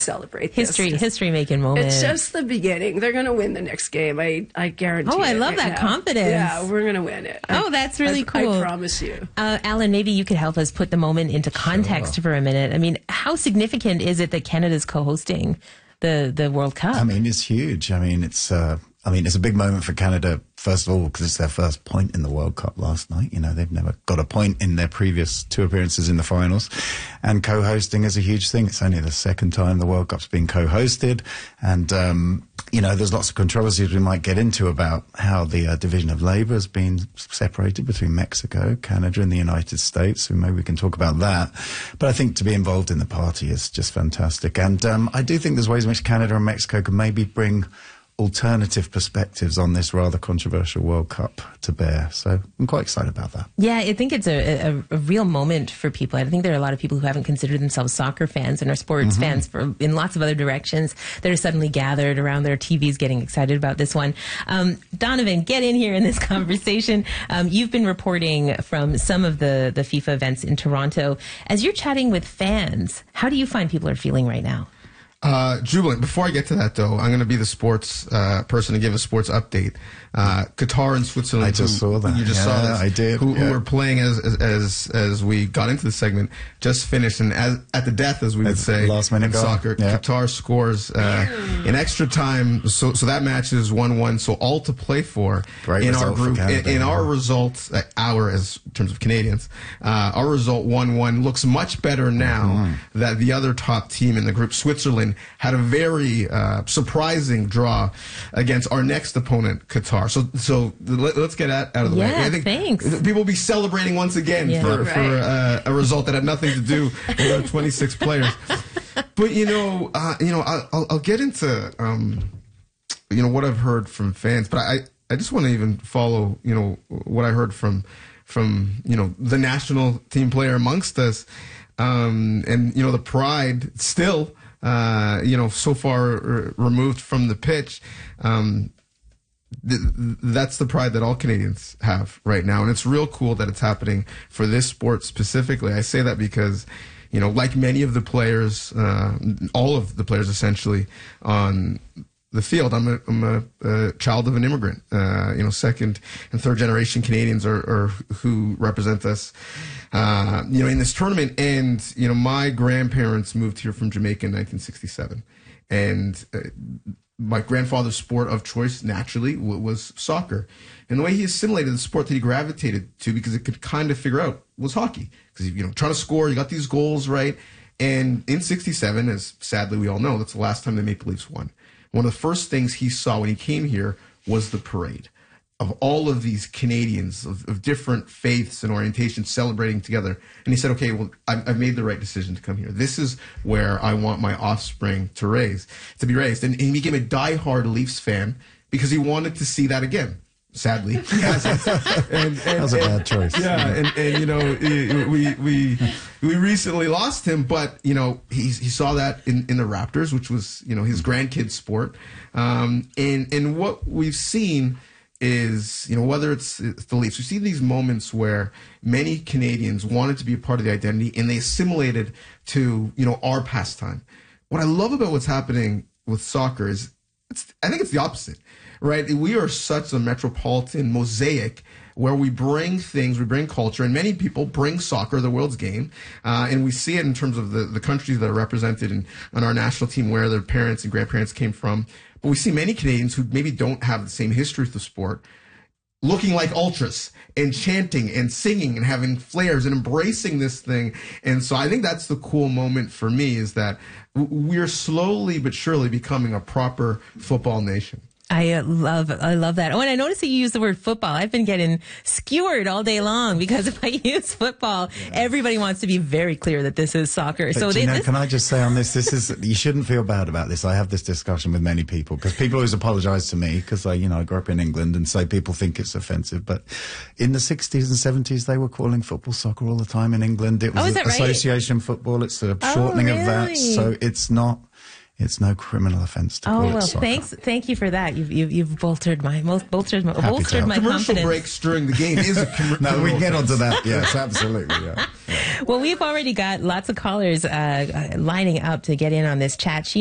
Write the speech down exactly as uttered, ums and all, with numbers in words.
celebrate this. History, history-making moment. It's just the beginning. They're going to win the next game. I, I guarantee. Oh, I it love right that now. confidence. Yeah, we're going to win it. Oh, that's really I, cool. I promise you. Uh, Alan, maybe you could help us put the moment into context Sure. for a minute. I mean, how significant is it that Canada's co-hosting the the World Cup? I mean, it's huge. I mean, it's. Uh, I mean, it's a big moment for Canada, first of all, because it's their first point in the World Cup last night. You know, they've never got a point in their previous two appearances in the finals. And co-hosting is a huge thing. It's only the second time the World Cup's been co-hosted. And, um, you know, there's lots of controversies we might get into about how the uh, division of labour has been separated between Mexico, Canada and the United States. So maybe we can talk about that. But I think to be involved in the party is just fantastic. And um, I do think there's ways in which Canada and Mexico can maybe bring alternative perspectives on this rather controversial World Cup to bear. So I'm quite excited about that. Yeah, I think it's a, a, a real moment for people. I think there are a lot of people who haven't considered themselves soccer fans and are sports mm-hmm. fans for, in lots of other directions that are suddenly gathered around their T Vs getting excited about this one. Um, Donovan, get in here in this conversation. Um, you've been reporting from some of the, the FIFA events in Toronto. As you're chatting with fans, how do you find people are feeling right now? Uh, jubilant. Before I get to that, though, I'm going to be the sports uh, person to give a sports update. Uh, Qatar and Switzerland. I just who, saw that. You just yeah, saw this. I did. Who, yeah. who were playing as, as as we got into the segment, just finished, and as, at the death, as we would It's say, last minute in goal. soccer. Yeah. Qatar scores uh, in extra time, so so that match is one one. So all to play for Great in our result for group. Canada, in, in yeah. our results, uh, our as in terms of Canadians, uh, our result one one looks much better now Mm-hmm. that the other top team in the group, Switzerland, had a very uh, surprising draw against our next opponent, Qatar. So, so let, let's get that out of the Yeah, way. I think thanks. people will be celebrating once again Yeah. for, Right. for uh, a result that had nothing to do with our twenty-six players. But you know, uh, you know, I'll, I'll get into um, you know what I've heard from fans, but I, I just want to even follow you know what I heard from from you know the national team player amongst us, um, and you know the pride still. Uh, you know, so far r- removed from the pitch, um, th- that's the pride that all Canadians have right now. And it's real cool that it's happening for this sport specifically. I say that because, you know, like many of the players, uh, all of the players essentially on the field, I'm a, I'm a, a child of an immigrant. Uh, you know, second and third generation Canadians are, are who represent us. Uh, you know, in this tournament, and you know, my grandparents moved here from Jamaica in nineteen sixty-seven, and uh, my grandfather's sport of choice naturally w- was soccer, and the way he assimilated the sport that he gravitated to, because it could kind of figure out, was hockey, because you know, trying to score, you got these goals right, and in sixty-seven, as sadly we all know, that's the last time the Maple Leafs won. One of the first things he saw when he came here was the parade of all of these Canadians of, of different faiths and orientations celebrating together. And he said, okay, well, I've, I've made the right decision to come here. This is where I want my offspring to raise, to be raised. And, and he became a diehard Leafs fan because he wanted to see that again. Sadly, he hasn't. And, and, That was a bad choice. Yeah, and, and you know, we we we recently lost him, but you know, he he saw that in, in the Raptors, which was you know his grandkid's sport. Um, and and what we've seen is, you know, whether it's, it's the Leafs, we see these moments where many Canadians wanted to be a part of the identity and they assimilated to, you know, our pastime. What I love about what's happening with soccer is, it's, I think it's the opposite, right? We are such a metropolitan mosaic where we bring things, we bring culture, and many people bring soccer, the world's game, uh, and we see it in terms of the, the countries that are represented in, on our national team, where their parents and grandparents came from. But we see many Canadians who maybe don't have the same history with the sport looking like ultras and chanting and singing and having flares and embracing this thing. And so I think that's the cool moment for me, is that we're slowly but surely becoming a proper football nation. I uh, love, I love that. Oh, and I noticed that you use the word football. I've been getting skewered all day long because if I use football, yeah. everybody wants to be very clear that this is soccer. But, so you they, know, this, can I just say on this, this is, you shouldn't feel bad about this. I have this discussion with many people because people always apologize to me because I, you know, I grew up in England and say people think it's offensive. But in the sixties and seventies, they were calling football soccer all the time in England. It was oh, is that right? association football. It's a shortening oh, really? of that. So it's not. It's no criminal offense to Oh call well, it soccer. thanks, thank you for that. You've you've, you've bolstered my most bolstered my, Happy to bolstered help. my Commercial confidence. breaks during the game is a commercial. No, we can get onto that. Yes, absolutely. Yeah. Well, we've already got lots of callers uh, uh, lining up to get in on this chat. She